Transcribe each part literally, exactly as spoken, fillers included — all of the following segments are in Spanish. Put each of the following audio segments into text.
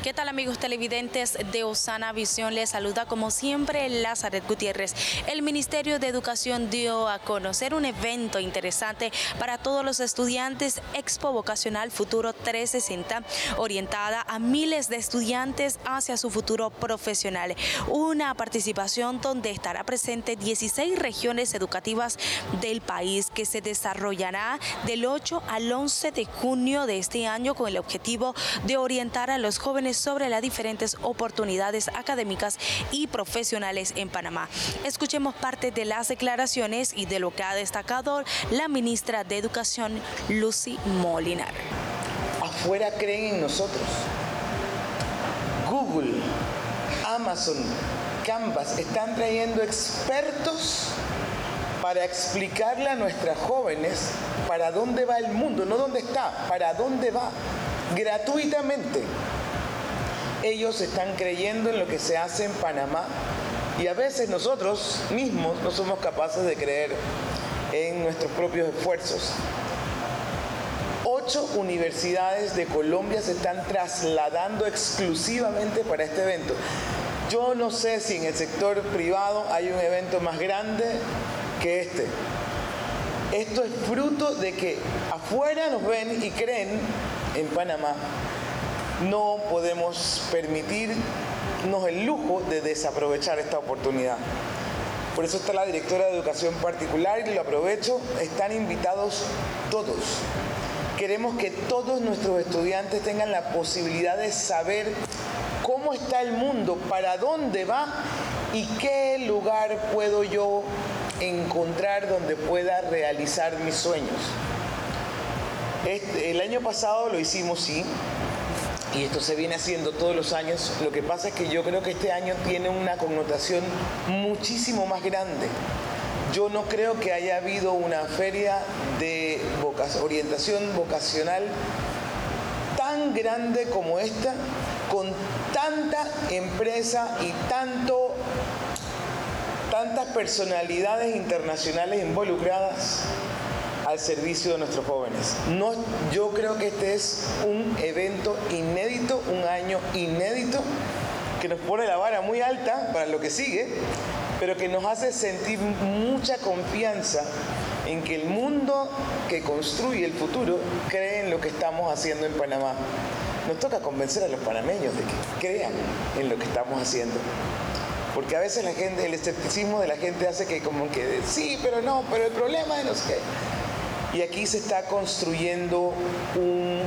¿Qué tal, amigos televidentes de Osana Visión? Les saluda como siempre Lazaret Gutiérrez. El Ministerio de Educación dio a conocer un evento interesante para todos los estudiantes, Expo Vocacional Futuro trescientos sesenta, orientada a miles de estudiantes hacia su futuro profesional. Una participación donde estará presente dieciséis regiones educativas del país, que se desarrollará del ocho al once de junio de este año con el objetivo de orientar a los jóvenes sobre las diferentes oportunidades académicas y profesionales en Panamá. Escuchemos parte de las declaraciones y de lo que ha destacado la ministra de Educación, Lucy Molinar. Afuera creen en nosotros. Google, Amazon, Canvas están trayendo expertos para explicarle a nuestras jóvenes para dónde va el mundo, no dónde está, para dónde va, gratuitamente. Ellos están creyendo en lo que se hace en Panamá y a veces nosotros mismos no somos capaces de creer en nuestros propios esfuerzos. Ocho universidades de Colombia se están trasladando exclusivamente para este evento. Yo no sé si en el sector privado hay un evento más grande que este. Esto es fruto de que afuera nos ven y creen en Panamá. No podemos permitirnos el lujo de desaprovechar esta oportunidad. Por eso está la directora de Educación Particular y lo aprovecho, están invitados todos. Queremos que todos nuestros estudiantes tengan la posibilidad de saber cómo está el mundo, para dónde va y qué lugar puedo yo encontrar donde pueda realizar mis sueños. Este, el año pasado lo hicimos, sí, y esto se viene haciendo todos los años. Lo que pasa es que yo creo que este año tiene una connotación muchísimo más grande. Yo no creo que haya habido una feria de voca- orientación vocacional tan grande como esta, con tanta empresa y tanto, tantas personalidades internacionales involucradas al servicio de nuestros jóvenes. No, yo creo que este es un evento inédito, un año inédito, que nos pone la vara muy alta para lo que sigue, pero que nos hace sentir mucha confianza en que el mundo que construye el futuro cree en lo que estamos haciendo en Panamá. Nos toca convencer a los panameños de que crean en lo que estamos haciendo. Porque a veces la gente, el escepticismo de la gente hace que como que sí, pero no, pero el problema es no sé qué. Y aquí se está construyendo un,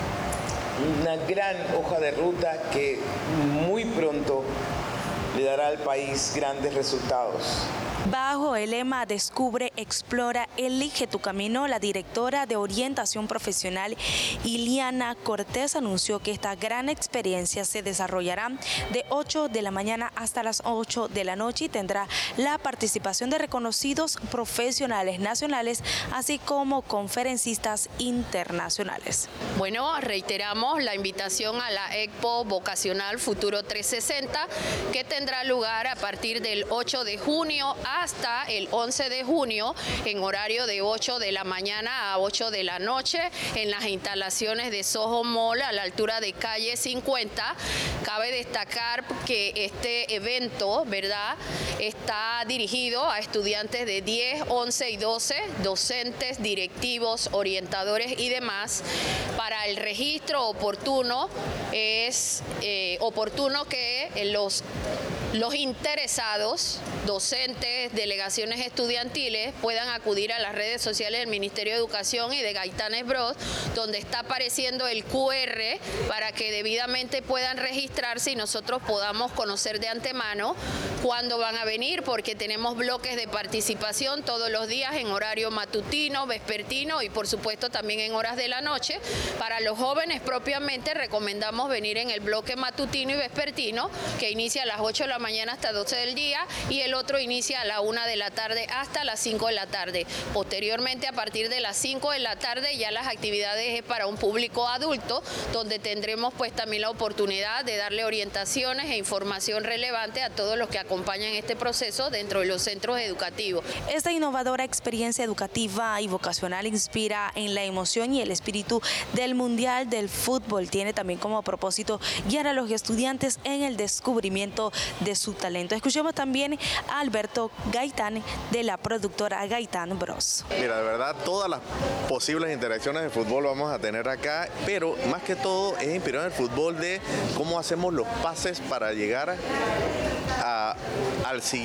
una gran hoja de ruta que muy pronto le dará al país grandes resultados. Bajo el lema Descubre, Explora, Elige tu Camino, la directora de Orientación Profesional, Iliana Cortés, anunció que esta gran experiencia se desarrollará de ocho de la mañana hasta las ocho de la noche y tendrá la participación de reconocidos profesionales nacionales, así como conferencistas internacionales. Bueno, reiteramos la invitación a la Expo Vocacional Futuro trescientos sesenta, que tendrá lugar a partir del ocho de junio hasta el once de junio en horario de ocho de la mañana a ocho de la noche en las instalaciones de Soho Mall a la altura de calle cincuenta. Cabe destacar que este evento, ¿verdad?, está dirigido a estudiantes de diez, once y doce, docentes, directivos, orientadores y demás. Para el registro oportuno es eh, oportuno que los Los interesados, docentes, delegaciones estudiantiles, puedan acudir a las redes sociales del Ministerio de Educación y de Gaitanes Bros, donde está apareciendo el cu erre para que debidamente puedan registrarse y nosotros podamos conocer de antemano cuándo van a venir, porque tenemos bloques de participación todos los días en horario matutino, vespertino y por supuesto también en horas de la noche. Para los jóvenes propiamente recomendamos venir en el bloque matutino y vespertino, que inicia a las ocho de la mañana hasta doce del día, y el otro inicia a la una de la tarde hasta las cinco de la tarde. Posteriormente, a partir de las cinco de la tarde, ya las actividades es para un público adulto, donde tendremos pues también la oportunidad de darle orientaciones e información relevante a todos los que acompañan este proceso dentro de los centros educativos. Esta innovadora experiencia educativa y vocacional inspira en la emoción y el espíritu del Mundial del Fútbol. Tiene también como propósito guiar a los estudiantes en el descubrimiento de su talento. Escuchemos también a Alberto Gaitán de la productora Gaitán Bros. Mira, de verdad, todas las posibles interacciones de fútbol vamos a tener acá, pero más que todo es inspirado en el fútbol de cómo hacemos los pases para llegar a, al siguiente